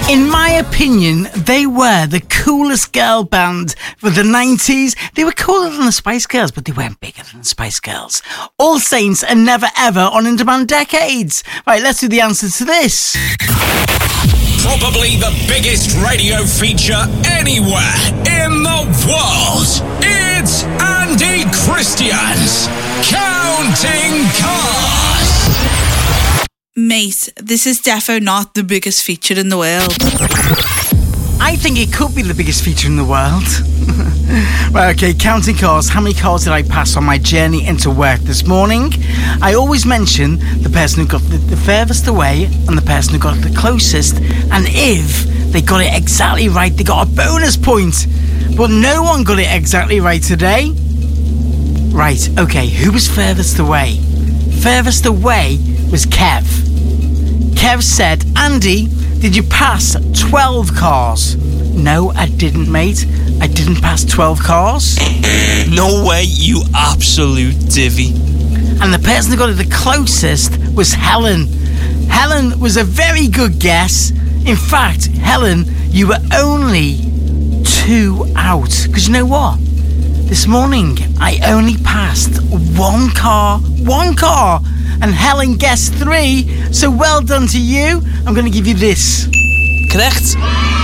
In my opinion, they were the coolest girl band for the 90s. They were cooler than the Spice Girls, but they weren't bigger than the Spice Girls. All Saints and Never Ever on In Demand Decades. Right, let's do the answer to this. Probably the biggest radio feature anywhere in the world. It's Andy Christian's Counting Cars. Mate, this is defo not the biggest feature in the world. I think it could be the biggest feature in the world. Right, okay, counting cars. How many cars did I pass on my journey into work this morning? I always mention the person who got the furthest away and the person who got the closest. And if they got it exactly right, they got a bonus point. But no one got it exactly right today. Right, okay, who was furthest away? Furthest away was Kev. Kev said, Andy, did you pass 12 cars? No, I didn't, mate. I didn't pass 12 cars. No way, you absolute divvy. And the person who got it the closest was Helen. Helen was a very good guess. In fact, Helen, you were only 2 out. Because you know what? This morning, I only passed one car. And Helen guessed 3. So well done to you. I'm going to give you this. Correct.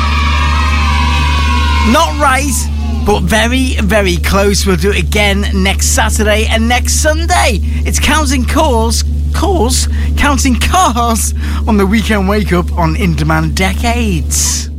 Not right, but very, very close. We'll do it again next Saturday and next Sunday. It's Counting Cars on the Weekend Wake Up on In Demand Decades.